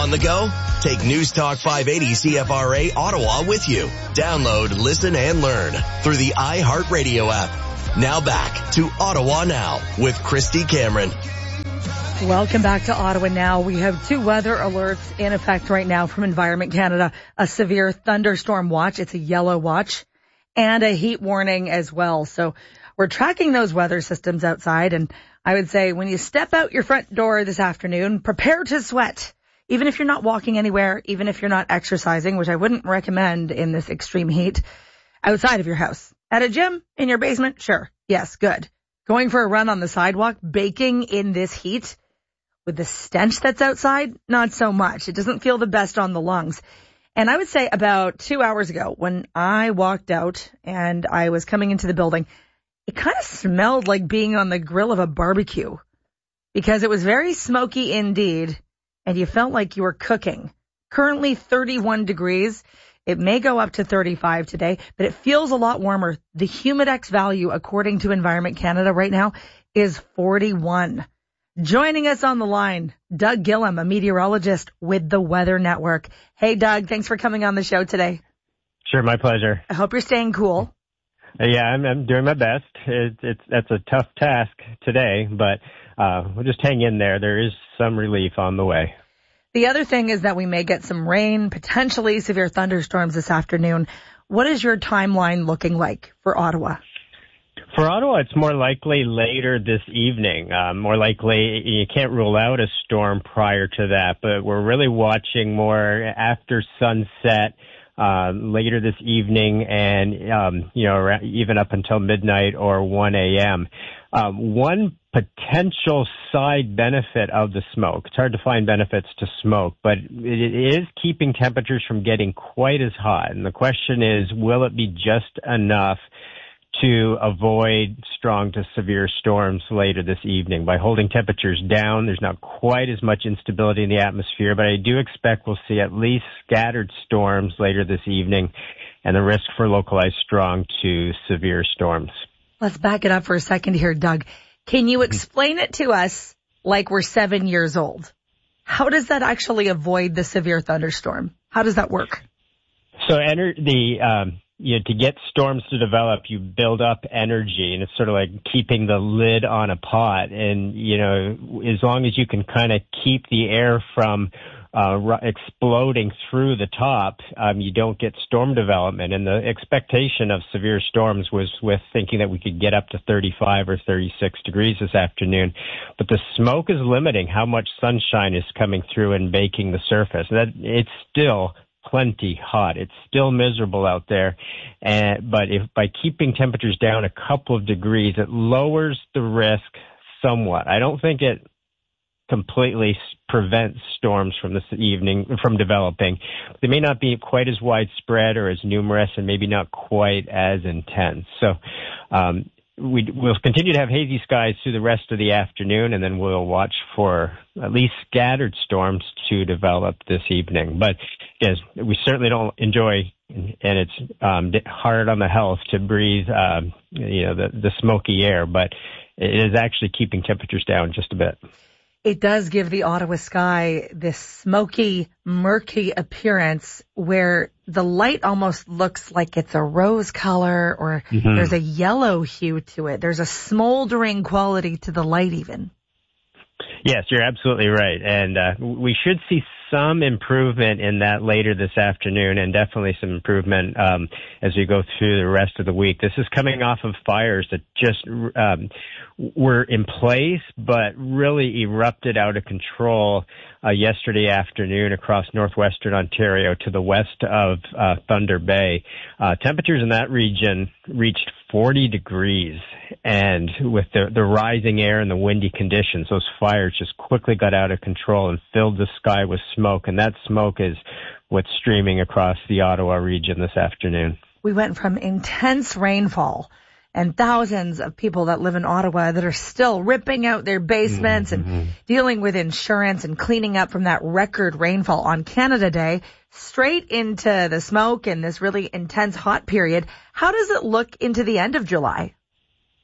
On the go? Take News Talk 580 CFRA Ottawa with you. Download, listen, and learn through the iHeartRadio app. Now back to Ottawa Now with Christy Cameron. Welcome back to Ottawa Now. We have 2 weather alerts in effect right now from Environment Canada. A severe thunderstorm watch. It's a yellow watch. And a heat warning as well. So we're tracking those weather systems outside. And I would say when you step out your front door this afternoon, prepare to sweat. Even if you're not walking anywhere, even if you're not exercising, which I wouldn't recommend in this extreme heat, outside of your house. At a gym, in your basement, sure. Yes, good. Going for a run on the sidewalk, baking in this heat, with the stench that's outside, not so much. It doesn't feel the best on the lungs. And I would say about 2 hours ago when I walked out and I was coming into the building, it kind of smelled like being on the grill of a barbecue because it was very smoky indeed and you felt like you were cooking. Currently 31 degrees. It may go up to 35 today, but it feels a lot warmer. The Humidex value, according to Environment Canada right now, is 41. Joining us on the line, Doug Gillum, a meteorologist with the Weather Network. Hey, Doug, thanks for coming on the show today. Sure, my pleasure. I hope you're staying cool. Yeah, I'm doing my best. That's a tough task today, but we'll just hang in there. There is some relief on the way. The other thing is that we may get some rain, potentially severe thunderstorms this afternoon. What is your timeline looking like for Ottawa? For Ottawa, it's more likely later this evening. More likely, you can't rule out a storm prior to that, but we're really watching more after sunset, later this evening and, even up until midnight or 1 a.m. One potential side benefit of the smoke, it's hard to find benefits to smoke, but it is keeping temperatures from getting quite as hot. And the question is, will it be just enough to avoid strong to severe storms later this evening? By holding temperatures down, there's not quite as much instability in the atmosphere, but I do expect we'll see at least scattered storms later this evening and the risk for localized strong to severe storms. Let's back it up for a second here, Doug. Can you explain it to us like we're 7 years old? How does that actually avoid the severe thunderstorm? How does that work? So to get storms to develop, you build up energy, and it's sort of like keeping the lid on a pot. And, as long as you can kind of keep the air from exploding through the top, you don't get storm development. And the expectation of severe storms was with thinking that we could get up to 35 or 36 degrees this afternoon. But the smoke is limiting how much sunshine is coming through and baking the surface. It's still plenty hot. It's still miserable out there. But by keeping temperatures down a couple of degrees, it lowers the risk somewhat. I don't think it completely prevents storms from this evening from developing. They may not be quite as widespread or as numerous and maybe not quite as intense. So we'll continue to have hazy skies through the rest of the afternoon, and then we'll watch for at least scattered storms to develop this evening. But yes, we certainly don't enjoy, and it's hard on the health to breathe, the smoky air, but it is actually keeping temperatures down just a bit. It does give the Ottawa sky this smoky, murky appearance where the light almost looks like it's a rose color or there's a yellow hue to it. There's a smoldering quality to the light even. Yes, you're absolutely right. And we should see some improvement in that later this afternoon, and definitely some improvement as we go through the rest of the week. This is coming off of fires that just were in place, but really erupted out of control yesterday afternoon across northwestern Ontario to the west of Thunder Bay. Temperatures in that region reached 40 degrees, and with the rising air and the windy conditions, those fires just quickly got out of control and filled the sky with smoke, and that smoke is what's streaming across the Ottawa region this afternoon. We went from intense rainfall and thousands of people that live in Ottawa that are still ripping out their basements and dealing with insurance and cleaning up from that record rainfall on Canada Day, straight into the smoke and this really intense hot period. How does it look into the end of July?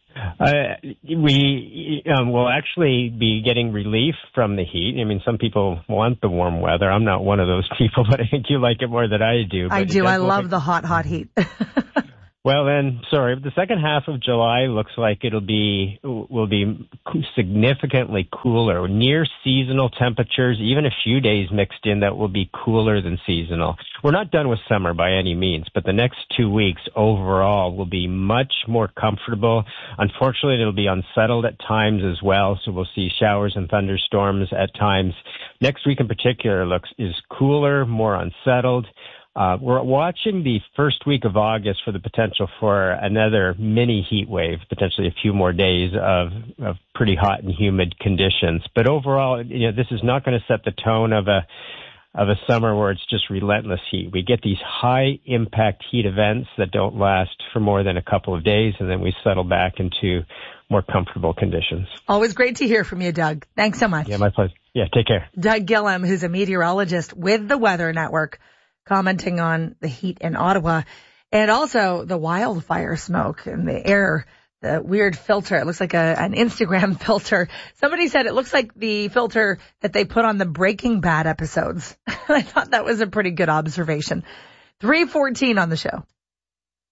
We will actually be getting relief from the heat. I mean, some people want the warm weather. I'm not one of those people, but I think you like it more than I do. I do. I love the hot heat. Well, then, the second half of July looks like will be significantly cooler, near seasonal temperatures, even a few days mixed in that will be cooler than seasonal. We're not done with summer by any means, but the next 2 weeks overall will be much more comfortable. Unfortunately, it'll be unsettled at times as well, so we'll see showers and thunderstorms at times. Next week in particular is cooler, more unsettled. We're watching the first week of August for the potential for another mini heat wave, potentially a few more days of pretty hot and humid conditions. But overall, this is not going to set the tone of a summer where it's just relentless heat. We get these high impact heat events that don't last for more than a couple of days, and then we settle back into more comfortable conditions. Always great to hear from you, Doug. Thanks so much. Yeah, my pleasure. Yeah, take care. Doug Gillum, who's a meteorologist with the Weather Network, commenting on the heat in Ottawa and also the wildfire smoke in the air, the weird filter. It looks like an Instagram filter. Somebody said it looks like the filter that they put on the Breaking Bad episodes. I thought that was a pretty good observation. 3:14 on the show.